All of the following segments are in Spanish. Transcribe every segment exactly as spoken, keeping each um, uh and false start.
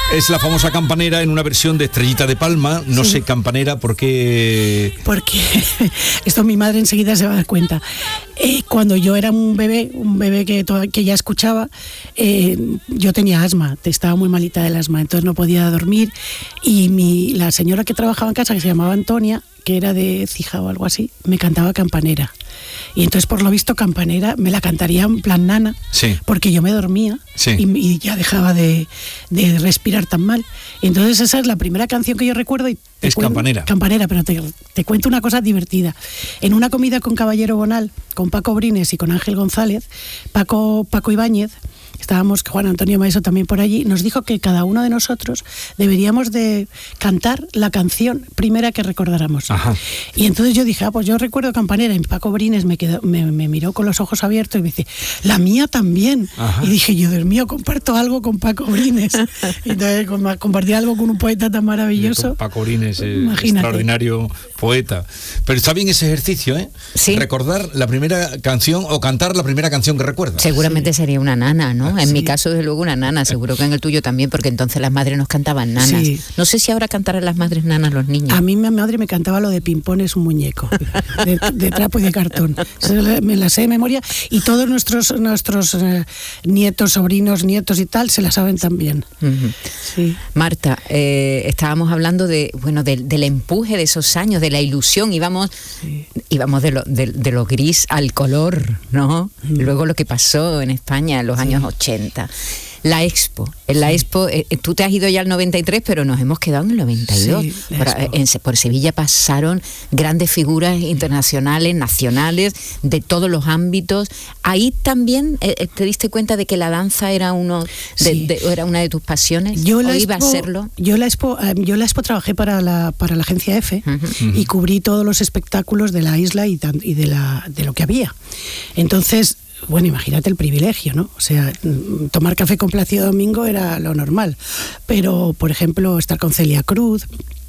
Es la famosa Campanera en una versión de Estrellita de Palma. No sí. sé, Campanera, ¿por qué? Porque esto mi madre enseguida se va a dar cuenta. Eh, cuando yo era un bebé, un bebé que, toda, que ya escuchaba, eh, yo tenía asma, estaba muy malita del asma, entonces no podía dormir. Y mi, la señora que trabajaba en casa, que se llamaba Antonia, que era de Cija o algo así, me cantaba Campanera. Y entonces, por lo visto, Campanera me la cantaría en plan nana, sí. porque yo me dormía sí. y, y ya dejaba de, de respirar tan mal. Y entonces esa es la primera canción que yo recuerdo. Y es cuento, Campanera. Campanera, pero te, te cuento una cosa divertida. En una comida con Caballero Bonal, con Paco Brines y con Ángel González, Paco, Paco Ibáñez, estábamos, Juan Antonio Maeso también por allí, nos dijo que cada uno de nosotros deberíamos de cantar la canción primera que recordáramos. Ajá. Y entonces yo dije, ah, pues yo recuerdo Campanera, y Paco Brines me, quedó, me, me miró con los ojos abiertos y me dice, la mía también. Ajá. Y dije, yo, Dios mío, comparto algo con Paco Brines. Y entonces compartir algo con un poeta tan maravilloso. Paco Brines, eh, extraordinario poeta. Pero está bien ese ejercicio, ¿eh? Sí. Recordar la primera canción o cantar la primera canción que recuerdas. Seguramente sí. sería una nana, ¿no? En sí. mi caso, desde luego, una nana. Seguro que en el tuyo también, porque entonces las madres nos cantaban nanas. Sí. No sé si ahora cantarán las madres nanas los niños. A mí mi madre me cantaba lo de Pimpón es un muñeco, de, de trapo y de cartón. Me la sé de memoria y todos nuestros nuestros eh, nietos, sobrinos, nietos y tal se la saben también. Uh-huh. Sí. Marta, eh, estábamos hablando de bueno de, del empuje de esos años, de la ilusión. Íbamos, sí. íbamos de, lo, de, de lo gris al color, ¿no? Uh-huh. Luego lo que pasó en España en los sí. años ochenta. La Expo, en la sí. Expo, eh, tú te has ido ya al noventa y tres, pero nos hemos quedado en el noventa y dos. Sí, por, en, por Sevilla pasaron grandes figuras internacionales, nacionales, de todos los ámbitos. Ahí también eh, te diste cuenta de que la danza era uno de, sí. de, era una de tus pasiones. Yo ¿O la iba Expo, a serlo? Yo la Expo, yo la Expo trabajé para la para la agencia F uh-huh. Uh-huh. y cubrí todos los espectáculos de la isla y, y de la de lo que había. Entonces, bueno, imagínate el privilegio, ¿no? O sea, tomar café con Plácido Domingo era lo normal. Pero, por ejemplo, estar con Celia Cruz,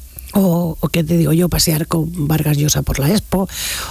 o, o qué te digo yo, pasear con Vargas Llosa por la Expo,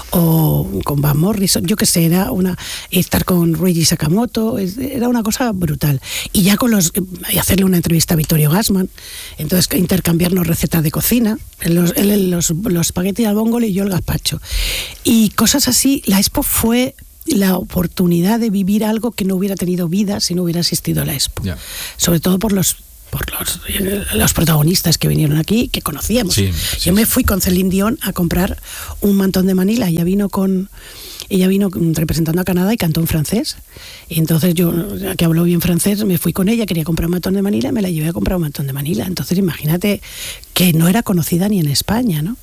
o con Van Morrison, yo qué sé, era una, estar con Ruigi Sakamoto, era una cosa brutal. Y ya con los, hacerle una entrevista a Vittorio Gassman, entonces intercambiarnos recetas de cocina, los, él, los, los espaguetis al vongole y yo el gazpacho. Y cosas así, la Expo fue la oportunidad de vivir algo que no hubiera tenido vida si no hubiera asistido a la Expo. Yeah. Sobre todo por los por los, los protagonistas que vinieron aquí, que conocíamos. Sí, sí, sí, Yo me sí. fui con Celine Dion a comprar un mantón de Manila. Ella vino con ella vino representando a Canadá y cantó en francés. Y entonces yo, que hablo bien francés, me fui con ella, quería comprar un mantón de Manila, me la llevé a comprar un mantón de Manila. Entonces imagínate que no era conocida ni en España, ¿no?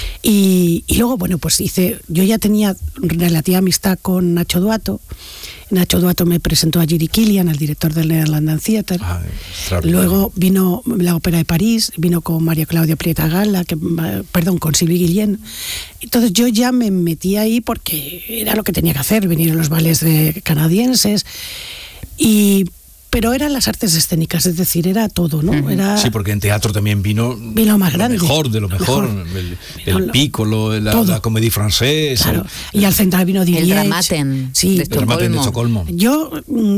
Y, y luego, bueno, pues hice, yo ya tenía relativa amistad con Nacho Duato. Nacho Duato me presentó a Jiri Kilian, el director del Netherlands Theatre. Ah, luego vino la Ópera de París, vino con María Claudia Prieta Gala, que, perdón, con Sylvie Guillén. Entonces yo ya me metí ahí porque era lo que tenía que hacer, venir a los ballets de canadienses. Y pero eran las artes escénicas, es decir, era todo, ¿no? Era, sí, porque en teatro también vino, vino lo más grande, lo mejor de lo mejor, mejor. el, el Piccolo, la, la Comédie Française. Claro. El, y al central vino Didier. El Dramaten, sí, de Estocolmo. Dramaten de Estocolmo. Yo,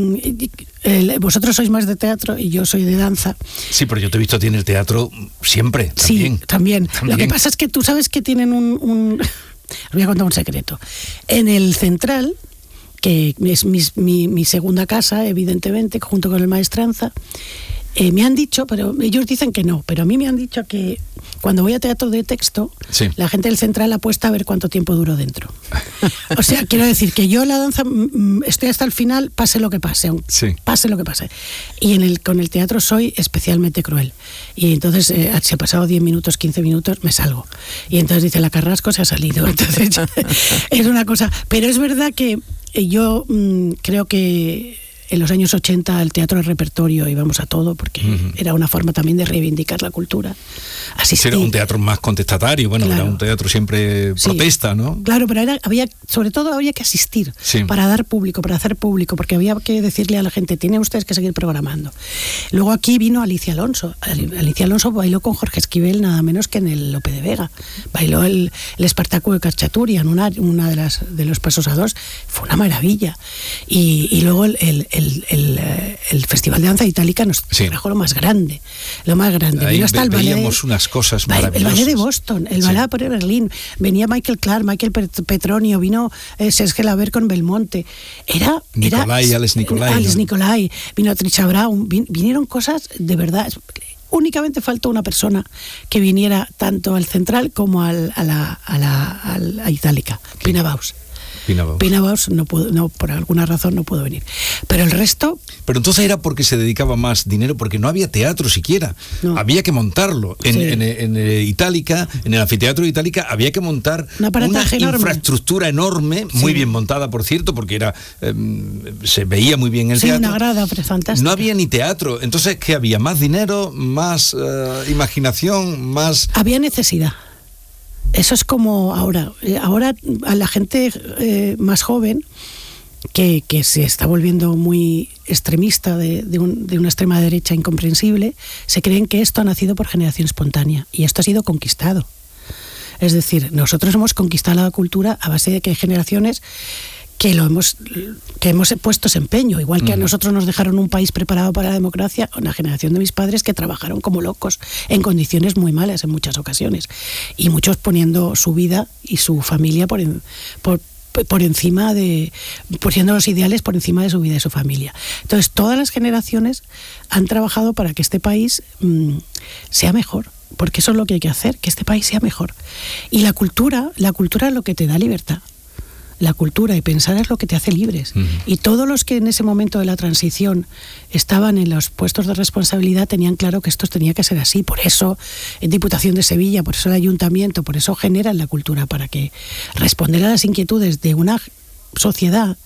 el, vosotros sois más de teatro y yo soy de danza. Sí, pero yo te he visto a ti en el teatro siempre, también. Sí, también. también. Lo que pasa es que tú sabes que tienen un... un os voy a contar un secreto. En el central, que es mi, mi, mi segunda casa, evidentemente, junto con el Maestranza, eh, me han dicho, pero ellos dicen que no, pero a mí me han dicho que cuando voy a teatro de texto, sí. la gente del central apuesta a ver cuánto tiempo duro dentro. O sea, quiero decir que yo la danza mm, estoy hasta el final, pase lo que pase, sí. pase lo que pase. Y en el, con el teatro soy especialmente cruel. Y entonces, eh, si ha pasado diez minutos, quince minutos, me salgo. Y entonces dice, la Carrasco se ha salido. Entonces, es una cosa. Pero es verdad que yo mmm, creo que en los años ochenta el teatro era repertorio, íbamos a todo, porque uh-huh. era una forma también de reivindicar la cultura. Asistí. Era un teatro más contestatario, bueno, claro. Era un teatro siempre sí. protesta, ¿no? Claro, pero era, había, sobre todo había que asistir sí. para dar público, para hacer público, porque había que decirle a la gente, tienen ustedes que seguir programando. Luego aquí vino Alicia Alonso. Alicia Alonso bailó con Jorge Esquivel nada menos que en el Lope de Vega. Bailó el, el Espartaco de Cacciaturi en una, una de, las, de los pasos a dos. Fue una maravilla. Y, y luego el, el el, el, el Festival de Danza Itálica nos sí. trajo lo más grande, lo más grande. Ahí Vino hasta el veíamos ballet, unas cosas maravillosas. El ballet de Boston, el sí. ballet por Berlín, venía Michael Clark, Michael Petronio, vino eh, Serge Laver con Belmonte. Era... Nicolai, era, Alex Nicolai. Alex ¿no? Nicolai, vino Trisha Brown, vin, vinieron cosas de verdad... Únicamente faltó una persona que viniera tanto al Central como al, a la a la a la Itálica, Pina Bausch. Pina Bausch. Pina Bausch no pudo, no, por alguna razón no pudo venir. Pero el resto... Pero entonces era porque se dedicaba más dinero, porque no había teatro siquiera. No. Había que montarlo. En, Sí. en, en, en Itálica, en el anfiteatro de Itálica, había que montar Un aparataje una enorme. infraestructura enorme, Sí. muy bien montada, por cierto, porque era eh, se veía muy bien el Sí, teatro. una grada fantástica. No había ni teatro. Entonces, ¿qué había? ¿Más dinero? ¿Más eh, imaginación? ¿Más...? Había necesidad. Eso es como ahora. Eh, Ahora a la gente eh, más joven, que, que se está volviendo muy extremista de, de, un, de una extrema derecha incomprensible, se creen que esto ha nacido por generación espontánea y esto ha sido conquistado. Es decir, nosotros hemos conquistado la cultura a base de que hay generaciones que lo hemos que hemos puesto ese empeño, igual que a nosotros nos dejaron un país preparado para la democracia, una generación de mis padres que trabajaron como locos en condiciones muy malas en muchas ocasiones y muchos poniendo su vida y su familia por en, por por encima de, poniendo los ideales por encima de su vida y su familia. Entonces, todas las generaciones han trabajado para que este país mmm, sea mejor, porque eso es lo que hay que hacer, que este país sea mejor. Y la cultura, la cultura es lo que te da libertad. La cultura y pensar es lo que te hace libres. Uh-huh. Y todos los que en ese momento de la transición estaban en los puestos de responsabilidad tenían claro que esto tenía que ser así. Por eso en Diputación de Sevilla, por eso el Ayuntamiento, por eso generan la cultura, para que responder a las inquietudes de una sociedad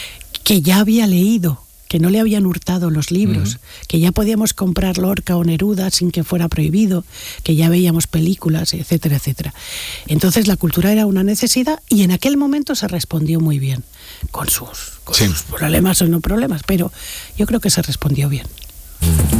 que ya había leído, que no le habían hurtado los libros, uh-huh. que ya podíamos comprar Lorca o Neruda sin que fuera prohibido, que ya veíamos películas, etcétera, etcétera. Entonces la cultura era una necesidad y en aquel momento se respondió muy bien, con sus, con sí. sus problemas o no problemas, pero yo creo que se respondió bien.